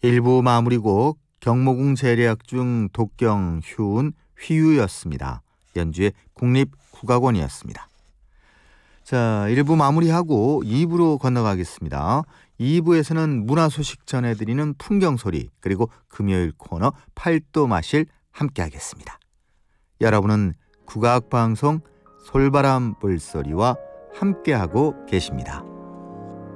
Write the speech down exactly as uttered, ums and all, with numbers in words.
일 부 마무리곡 경모궁 재래악 중 독경 휴운 휘유였습니다. 연주의 국립국악원이었습니다. 자, 일 부 마무리하고 이 부로 건너가겠습니다. 이 부에서는 문화 소식 전해드리는 풍경소리, 그리고 금요일 코너 팔도 마실 함께하겠습니다. 여러분은 국악방송 솔바람 불소리와 함께하고 계십니다.